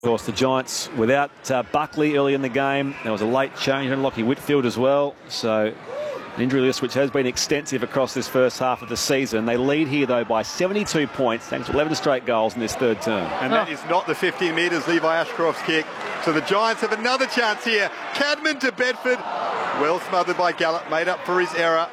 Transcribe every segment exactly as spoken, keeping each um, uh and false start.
Of course, the Giants without uh, Buckley early in the game. There was a late change in Lockie Whitfield as well. So an injury list which has been extensive across this first half of the season. They lead here, though, by seventy-two points, thanks to eleven straight goals in this third term. And that oh. is not the fifteen metres, Levi Ashcroft's kick. So the Giants have another chance here. Cadman to Bedford. Well smothered by Gallup, made up for his error.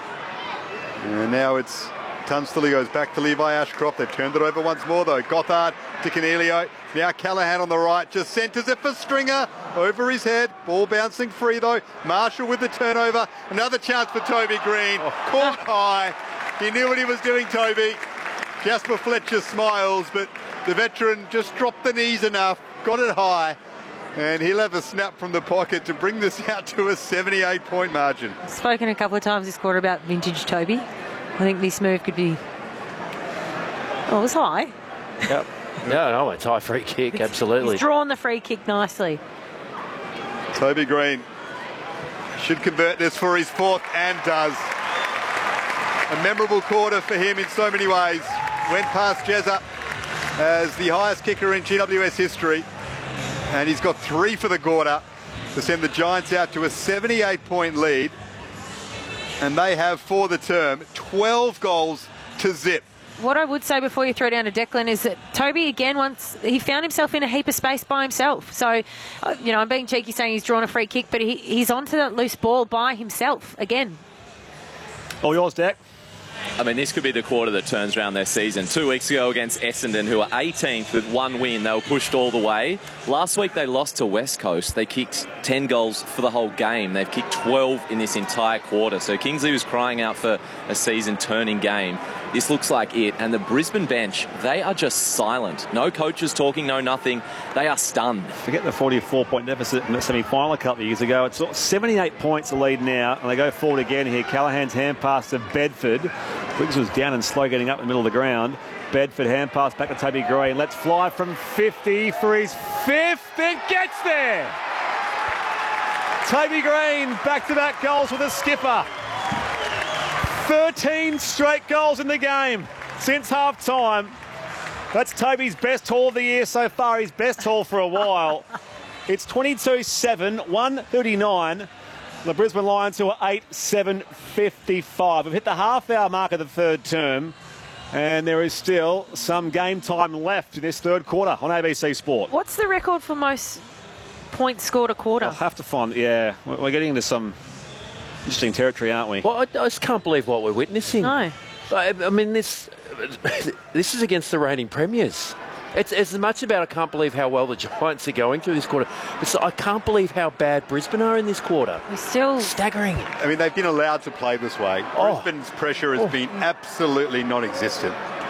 And now it's Tunstall goes back to Levi Ashcroft. They've turned it over once more, though. Gothard to Canelio. Now Callaghan on the right. Just centres it for Stringer. Over his head. Ball bouncing free, though. Marshall with the turnover. Another chance for Toby Green. Oh. Caught high. He knew what he was doing, Toby. Jasper Fletcher smiles, but the veteran just dropped the knees enough. Got it high. And he'll have a snap from the pocket to bring this out to a seventy-eight point margin. Spoken a couple of times this quarter about vintage Toby. I think this move could be... Oh, it was high. Yep. No, no, it's high free kick, absolutely. He's drawn the free kick nicely. Toby Green should convert this for his fourth and does. A memorable quarter for him in so many ways. Went past Jezza as the highest kicker in G W S history. And he's got three for the quarter to send the Giants out to a seventy-eight point lead. And they have, for the term, twelve goals to zip. What I would say before you throw down to Declan is that Toby, again, once he found himself in a heap of space by himself. So, uh, you know, I'm being cheeky saying he's drawn a free kick, but he, he's onto that loose ball by himself again. All yours, Deck. I mean, this could be the quarter that turns around their season. Two weeks ago against Essendon, who were eighteenth with one win, they were pushed all the way. Last week they lost to West Coast. They kicked ten goals for the whole game. They've kicked twelve in this entire quarter. So Kingsley was crying out for a season-turning game. This looks like it. And the Brisbane bench, they are just silent. No coaches talking, no nothing. They are stunned. Forget the forty-four point deficit in the semi-final a couple of years ago. It's seventy-eight points the lead now, and they go forward again here. Callaghan's hand pass to Bedford. Wiggs was down and slow getting up in the middle of the ground. Bedford hand pass back to Toby Green. Let's fly from fifty for his fifth. It gets there. Toby Green, back-to-back goals with a skipper. thirteen straight goals in the game since half-time. That's Toby's best haul of the year so far, his best haul for a while. It's twenty-two seven, one thirty-nine. The Brisbane Lions who are eight seven fifty-five. We've hit the half-hour mark of the third term, and there is still some game time left in this third quarter on A B C Sport. What's the record for most points scored a quarter? I'll have to find, yeah, we're getting into some interesting territory, aren't we? Well, I, I just can't believe what we're witnessing. No. I, I mean, this this is against the reigning premiers. It's, it's as much about I can't believe how well the Giants are going through this quarter. But so I can't believe how bad Brisbane are in this quarter. We're still staggering. I mean, they've been allowed to play this way. Oh. Brisbane's pressure has oh. been absolutely non-existent.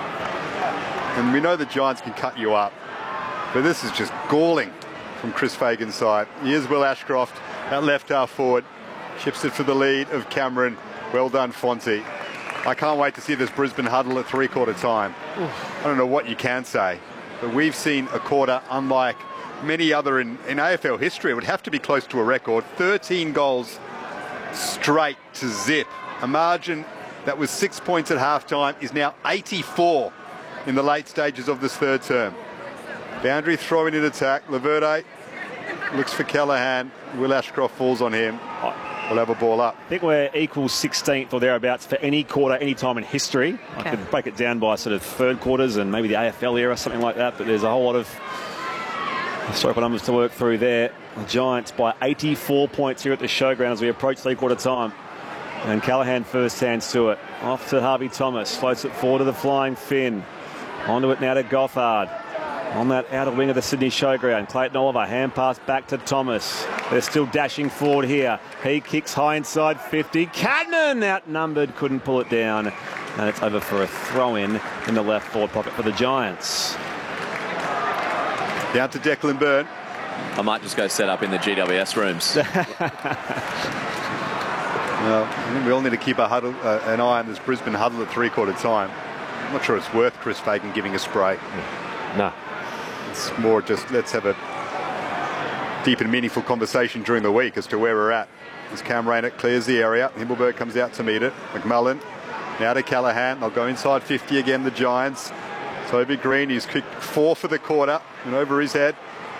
And we know the Giants can cut you up. But this is just galling from Chris Fagan's side. Here's Will Ashcroft at left half forward. Chips it for the lead of Cameron. Well done, Fonzie. I can't wait to see this Brisbane huddle at three-quarter time. Oof. I don't know what you can say. But we've seen a quarter unlike many other in, in A F L history. It would have to be close to a record. thirteen goals straight to zip. A margin that was six points at halftime is now eighty-four in the late stages of this third term. Boundary throwing in attack. Laverde looks for Callaghan. Will Ashcroft falls on him. We'll have a ball up. I think we're equal sixteenth or thereabouts for any quarter, any time in history. Okay. I could break it down by sort of third quarters and maybe the A F L era, something like that. But there's a whole lot of historical numbers to work through there. The Giants by eighty-four points here at the showground as we approach three-quarter time. And Callaghan first hands to it. Off to Harvey Thomas. Floats it forward to the flying Finn. Onto it now to Gothard. On that outer wing of the Sydney Showground, Clayton Oliver, hand pass back to Thomas. They're still dashing forward here. He kicks high inside fifty. Cadman outnumbered, couldn't pull it down. And it's over for a throw-in in the left forward pocket for the Giants. Down to Declan Byrne. I might just go set up in the G W S rooms. Well, I think we all need to keep a huddle, uh, an eye on this Brisbane huddle at three-quarter time. I'm not sure it's worth Chris Fagan giving a spray. No. It's more just let's have a deep and meaningful conversation during the week as to where we're at. As Cam Raynett clears the area, Himmelberg comes out to meet it. McMullen now to Callaghan. They'll go inside fifty again, the Giants. Toby Green, he's kicked four for the quarter and over his head.